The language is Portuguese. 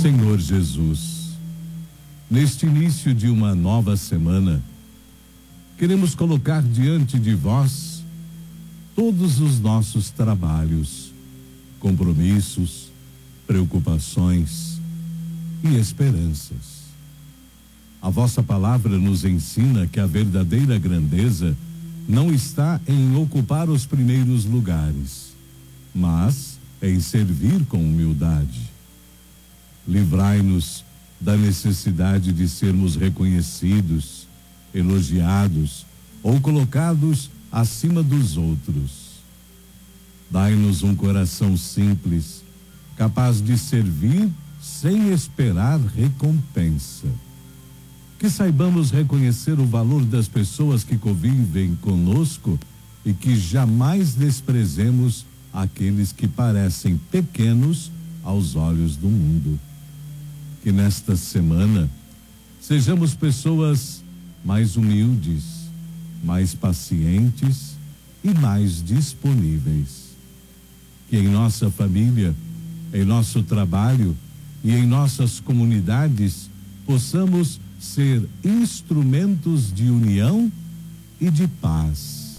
Senhor Jesus, neste início de uma nova semana, queremos colocar diante de vós todos os nossos trabalhos, compromissos, preocupações e esperanças. A vossa palavra nos ensina que a verdadeira grandeza não está em ocupar os primeiros lugares, mas em servir com humildade. Livrai-nos da necessidade de sermos reconhecidos, elogiados ou colocados acima dos outros. Dai-nos um coração simples, capaz de servir sem esperar recompensa. Que saibamos reconhecer o valor das pessoas que convivem conosco e que jamais desprezemos aqueles que parecem pequenos aos olhos do mundo. Que nesta semana sejamos pessoas mais humildes, mais pacientes e mais disponíveis. Que em nossa família, em nosso trabalho e em nossas comunidades possamos ser instrumentos de união e de paz.